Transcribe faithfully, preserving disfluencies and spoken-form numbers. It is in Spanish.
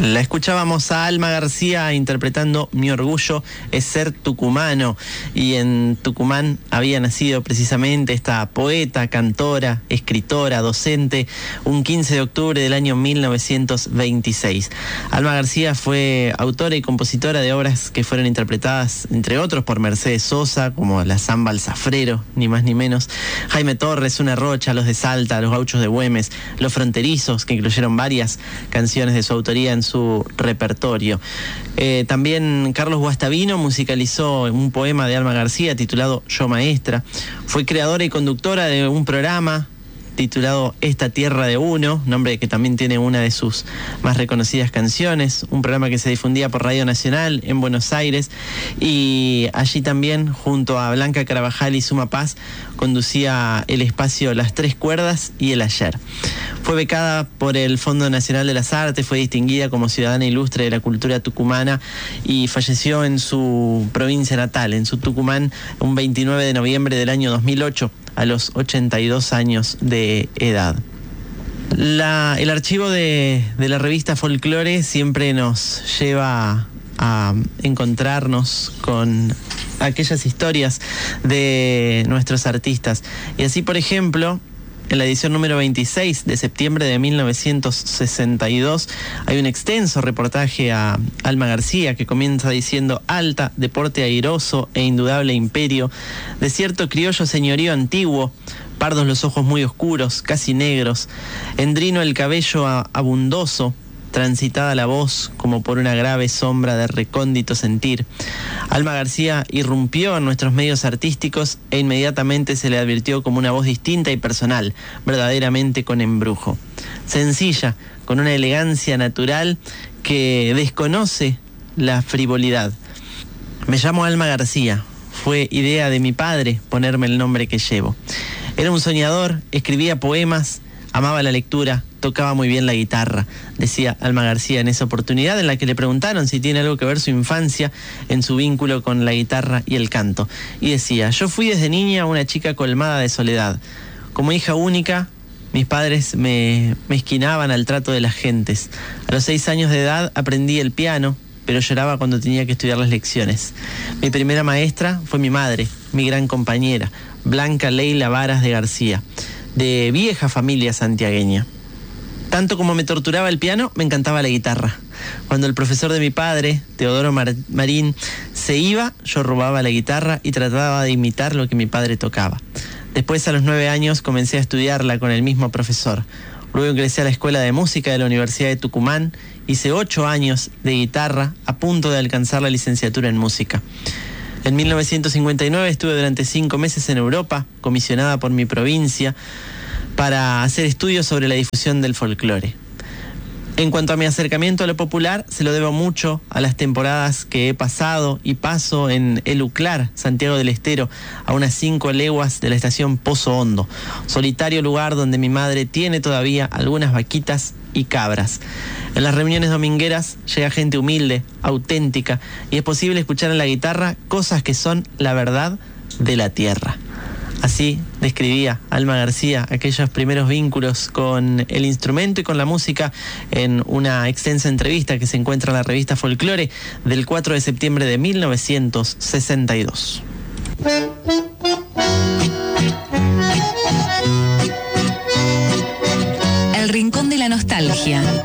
La escuchábamos a Alma García interpretando Mi orgullo es ser tucumano, y en Tucumán había nacido precisamente esta poeta, cantora, escritora, docente, un quince de octubre del año mil novecientos veintiséis. Alma García fue autora y compositora de obras que fueron interpretadas, entre otros, por Mercedes Sosa, como La Zamba al Zafrero, ni más ni menos, Jaime Torres, Una Rocha, Los de Salta, Los Gauchos de Güemes, Los Fronterizos, que incluyeron varias canciones de su autoría en su repertorio. Eh, también Carlos Guastavino musicalizó un poema de Alma García titulado Yo Maestra. Fue creadora y conductora de un programa titulado Esta Tierra de Uno, nombre que también tiene una de sus más reconocidas canciones, un programa que se difundía por Radio Nacional en Buenos Aires, y allí también, junto a Blanca Carabajal y Suma Paz, conducía el espacio Las Tres Cuerdas y El Ayer. Fue becada por el Fondo Nacional de las Artes, fue distinguida como ciudadana ilustre de la cultura tucumana y falleció en su provincia natal, en su Tucumán, un veintinueve de noviembre del año dos mil ocho, a los ochenta y dos años de edad. La, el archivo de, de la revista Folklore siempre nos lleva a encontrarnos con aquellas historias de nuestros artistas. Y así, por ejemplo, en la edición número veintiséis de septiembre de mil novecientos sesenta y dos hay un extenso reportaje a Alma García que comienza diciendo: alta, de porte airoso e indudable imperio, de cierto criollo señorío antiguo, pardos los ojos muy oscuros, casi negros, endrino el cabello abundoso, transitada la voz como por una grave sombra de recóndito sentir. Alma García irrumpió en nuestros medios artísticos e inmediatamente se le advirtió como una voz distinta y personal, verdaderamente con embrujo. Sencilla, con una elegancia natural que desconoce la frivolidad. Me llamo Alma García. Fue idea de mi padre ponerme el nombre que llevo. Era un soñador, escribía poemas, amaba la lectura, tocaba muy bien la guitarra, decía Alma García en esa oportunidad en la que le preguntaron si tiene algo que ver su infancia en su vínculo con la guitarra y el canto. Y decía: yo fui desde niña una chica colmada de soledad. Como hija única, mis padres me, me esquinaban al trato de las gentes. A los seis años de edad aprendí el piano, pero lloraba cuando tenía que estudiar las lecciones. Mi primera maestra fue mi madre, mi gran compañera, Blanca Leila Varas de García, de vieja familia santiagueña. Tanto como me torturaba el piano, me encantaba la guitarra. Cuando el profesor de mi padre, Teodoro Mar- Marín, se iba, yo robaba la guitarra y trataba de imitar lo que mi padre tocaba. Después, a los nueve años, comencé a estudiarla con el mismo profesor. Luego ingresé a la Escuela de Música de la Universidad de Tucumán. Hice ocho años de guitarra, a punto de alcanzar la licenciatura en música. En mil novecientos cincuenta y nueve estuve durante cinco meses en Europa, comisionada por mi provincia, para hacer estudios sobre la difusión del folclore. En cuanto a mi acercamiento a lo popular, se lo debo mucho a las temporadas que he pasado y paso en El Uclar, Santiago del Estero, a unas cinco leguas de la estación Pozo Hondo, solitario lugar donde mi madre tiene todavía algunas vaquitas y cabras. En las reuniones domingueras llega gente humilde, auténtica, y es posible escuchar en la guitarra cosas que son la verdad de la tierra. Así describía Alma García aquellos primeros vínculos con el instrumento y con la música en una extensa entrevista que se encuentra en la revista Folklore del cuatro de septiembre de mil novecientos sesenta y dos. El Rincón de la Nostalgia.